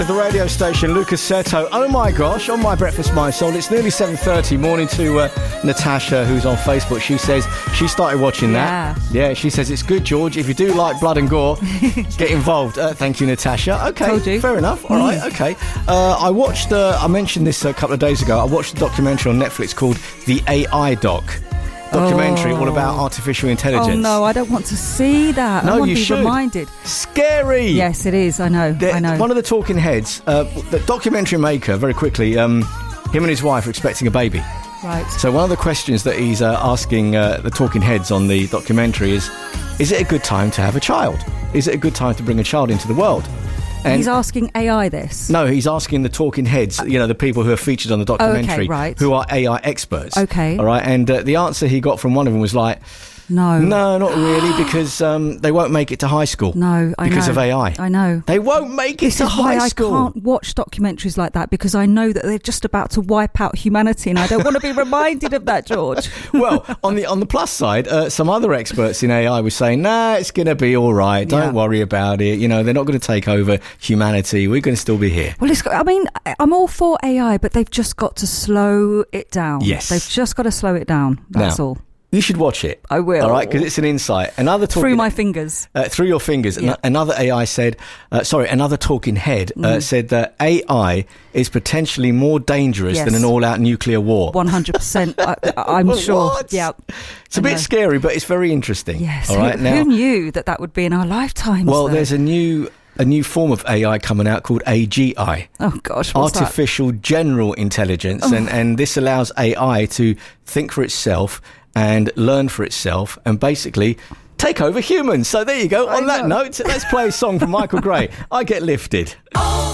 The radio station, Lucas Seto. Oh my gosh, on My Breakfast, My Soul. It's nearly 7:30. Morning to Natasha, who's on Facebook. She says she started watching that. Yeah, she says it's good, George. If you do like blood and gore, get involved. Thank you, Natasha. Okay, told you. Fair enough. All right, okay. I watched, I mentioned this a couple of days ago. I watched a documentary on Netflix called The AI Doc. Documentary all about artificial intelligence. Oh no, I don't want to see that. No, I want you to be should. Reminded. Scary. Yes, it is. I know. One of the talking heads, the documentary maker, very quickly, him and his wife are expecting a baby. Right. So one of the questions that he's asking the talking heads on the documentary is it a good time to have a child? Is it a good time to bring a child into the world? And he's asking AI this? No, he's asking the talking heads, the people who are featured on the documentary, who are AI experts. Okay. All right, and the answer he got from one of them was like, No, not really, because they won't make it to high school. No, I know. Because of AI. I know. They won't make it to high school. I can't watch documentaries like that because I know that they're just about to wipe out humanity, and I don't want to be reminded of that, George. Well, on the plus side, some other experts in AI were saying, nah, it's going to be all right. Don't worry about it. They're not going to take over humanity. We're going to still be here. Well, I'm all for AI, but they've just got to slow it down. Yes. They've just got to slow it down. That's all. You should watch it. I will. All right, because it's an insight. Through my fingers. Through your fingers. Yeah. Another AI said, another talking head said that AI is potentially more dangerous than an all-out nuclear war. 100%. I'm sure. What? Yeah. It's a bit scary, but it's very interesting. Yes. All right, who knew that would be in our lifetimes? Well, there's a new form of AI coming out called AGI. Oh gosh, what's Artificial General Intelligence, and this allows AI to think for itself and learn for itself and basically take over humans. So there you go. On that note, let's play a song from Michael Gray. I Get Lifted.